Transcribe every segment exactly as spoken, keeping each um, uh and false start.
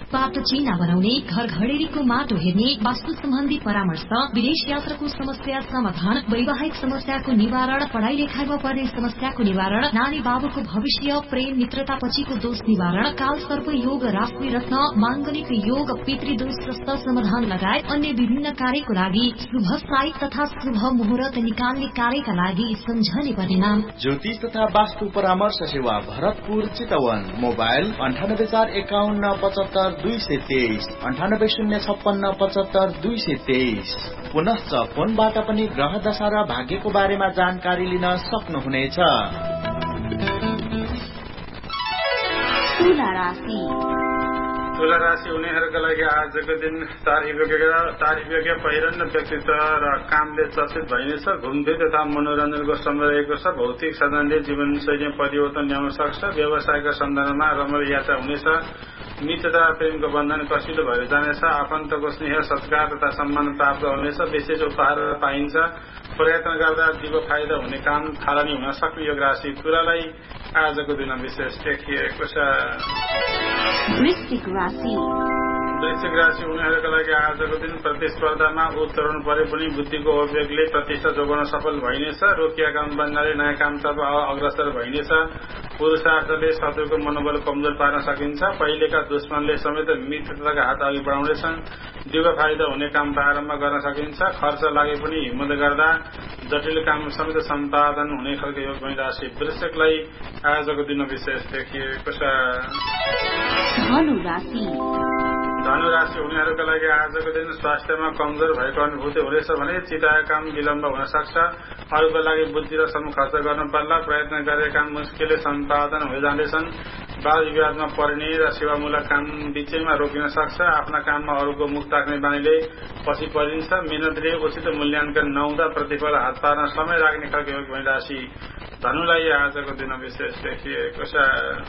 पात चिना बनाउने, घर घडेरीको माटो हेर्ने, वास्तु सम्बन्धी परामर्श, विदेश यात्राको समस्या समाधान, वैवाहिक समस्याको निवारण, पढ़ाई लेखाइमा पर्ने समस्याको निवारण, नानी बाबुको भविष्य, प्रेम मित्रता पछिको दोष निवारण, काल सर्प योग, राशि रत्न, मांगलिक योग, पितृदोष र समाधान लगायत अन्य विभिन्न कार्यको लागि शुभ साई तथा शुभ मुहूर्त निकाल्ने कार्यका लागि सम्झने पर्ने नाम ज्योतिष तथा वास्तु परामर्श सेवा भरतपुर चितवन। मोबाइल अन्ठानब्बे चार एकाउन्न पचहत्तर दुई सय तेइस अन्ठानब्बे शून्य छप्पन्न पचहत्तर दुई सय तेइस। पुनश्च फोनबाट पनि ग्रह दशा र भाग्यको बारेमा जानकारी लिन सक्नुहुनेछ। तुला राशि तुला राशि हुनेहरूका लागि आजको दिन तारिफयोग्य पहिरन व्यक्तित्व र कामले चर्चित भइनेछ। घुमफिर तथा मनोरञ्जनको समय रहेको छ। भौतिक साधनले जीवनशैलीमा परिवर्तन ल्याउन सक्छ। व्यवसायका सन्दर्भमा रमण यात्रा हुनेछ। मित्र तथा प्रेमको बन्धन कसिलो भएर जानेछ। आफन्तको स्नेह सत्कार तथा सम्मान प्राप्त हुनेछ। विशेष उपहार पाइन्छ। प्रयत्न गर्दा दिगो फाइदा हुने काम थालनी हुन सक्ने योग राशि तुलालाई आजको दिन विशेष देखिएको छ। वृश्चिक राशि वृश्चिक राशि उनीहरूका लागि आजको दिन प्रतिस्पर्धामा उत्तरण परे पनि बुद्धिको अभियोगले प्रतिष्ठा जोगाउन सफल भइनेछ। रोकिया काम बन्नाले नयाँ कामतर्फ अग्रसर भइनेछ। पुरुषार्थले शत्रुको मनोबल कमजोर पार्न सकिन्छ। पहिलेका दुश्मनले समेत मित्रताका हात अघि बढाउनेछन्। दिगो फाइदा हुने काम प्रारम्भ गर्न सकिन्छ। खर्च लागे पनि हिम्मत गर्दा जटिल काम समेत सम्पादन हुने खालको योग भई राशि वृश्चिकलाई आजको दिन विशेष देखिएको छ। धनु राशि धनु राशि उनीहरूका लागि आजको दिन स्वास्थ्यमा कमजोर भएको अनुभूति हुनेछ भने चिताएको काम विलम्ब हुन सक्छ। अरूको लागि बुद्धि र समय खर्च गर्नु पर्ला। प्रयत्न गरेका काम मुस्किलले सम्पादन हुन जाँदैछन्। वाद विवादमा पर्ने र सेवामूलक काम बीचैमा रोकिन सक्छ। आफ्ना काममा अरूको मुख ताक्ने बानीले पछि परिन्छ। मेहनतले उचित मूल्याङ्कन नहुँदा प्रतिफल हात पार्न समय लाग्ने खालको योग भई राशि धनुलाई आजको दिन विशेष देखिएको छ।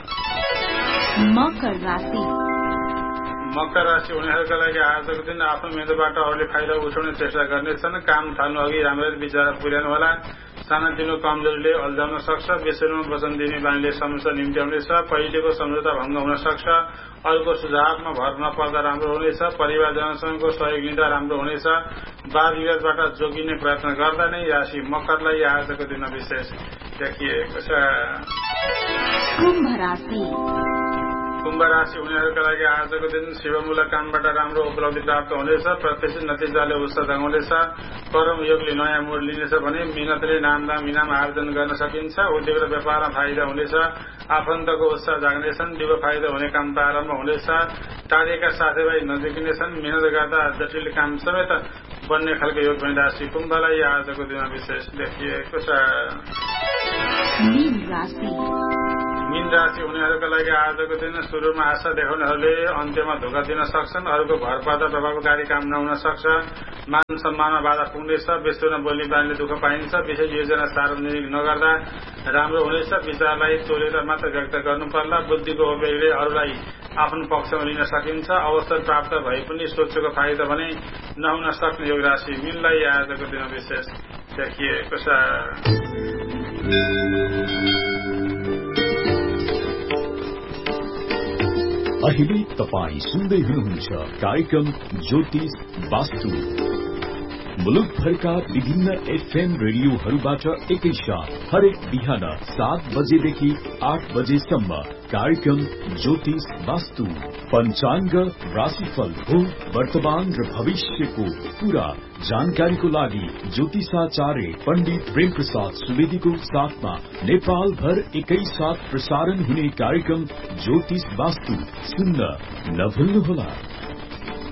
मकर राशि मकर राशि उनीहरूका लागि आजको दिन आफ्नो मेहनतबाट अरूले फाइदा उठाउने चेष्टा गर्नेछन्। काम थाल्नु अघि राम्ररी विचार पुर्याउनु होला। सानातिनो कमजोरीले अल्झाउन सक्छ। बेसरमा वचन दिने बानीले समस्या निम्त्याउनेछ। पहिलेको सम्झौता भङ्ग हुन सक्छ। अरूको सुझावमा भर नपर्दा राम्रो हुनेछ। परिवारजनसँगको सहयोग लिँदा राम्रो हुनेछ। वाद विवादबाट जोगिने प्रयत्न गर्दा नै राशि मकरलाई आजको दिन विशेष देखिएको छ। कुम्भ राशि कुम्भ राशि उनीहरूका लागि आजको दिन सेवामूलक कामबाट राम्रो उपलब्धि प्राप्त हुनेछ। प्रत्याशित नतिजाले उत्साह जगाउनेछ। कर्म योगले नयाँ मोड लिनेछ भने मेहनतले नामदाम इनाम आर्जन गर्न सकिन्छ। उद्योग र व्यापारमा फाइदा हुनेछ। आफन्तको उत्साह जाग्नेछन्। दिगो फाइदा हुने काम प्रारम्भ हुनेछ। टाढेका साथीभाइ नजिकिनेछन्। मेहनत गर्दा जटिल काम समेत बन्ने खालको योग भई राशि कुम्भलाई आजको दिन विशेष देखिएको छ। मीन राशि मीन राशि उनीहरूका लागि आजको दिन सुरुमा आशा देखाउनेहरूले अन्त्यमा धोका दिन सक्छन्। अरूको भर पर्दा प्रभावकारी काम नहुन सक्छ। मान सम्मानमा बाधा पुग्नेछ। बेसुरा बोली बानीले दुःख पाइन्छ। विशेष योजना सार्वजनिक नगर्दा राम्रो हुनेछ। विचारलाई तोलेर मात्र व्यक्त गर्नु पर्ला। बुद्धिको उपयोगले अरूलाई आफ्नो पक्षमा लिन सकिन्छ। अवसर प्राप्त भए पनि सोचेको फाइदा भने नहुन सक्ने योग राशि मीनलाई आजको दिन विशेष देखिएको छ। अहिले तपाईँ सुन्दै हुनुहुन्छ कार्यक्रम ज्योतिष वास्तु। मुलुकभरका विभिन्न एफएम रेडियोहरूबाट एकैसाथ हरेक बिहान सात बजेदेखि आठ बजेसम्म कार्यक्रम ज्योतिष वास्तु। पञ्चाङ्ग राशिफल हो वर्तमान र भविष्यको पूरा जानकारीको लागि ज्योतिषाचार्य पण्डित प्रेम प्रसाद सुवेदीको साथमा नेपाल भर एकै साथ प्रसारण हुने कार्यक्रम ज्योतिष वास्तु सुन्न नभुल्नुहोला।